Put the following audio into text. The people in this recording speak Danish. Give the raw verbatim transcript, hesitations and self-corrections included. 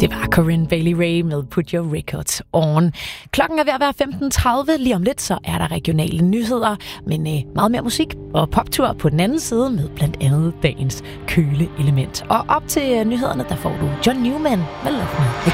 Det var Corinne Bailey Rae med Put Your Records On. Klokken er ved at være femten tredive. Lige om lidt, så er der regionale nyheder, men øh, meget mere musik og poptur på den anden side med blandt andet dagens køleelement. Og op til øh, nyhederne, der får du John Newman med Love Me Again.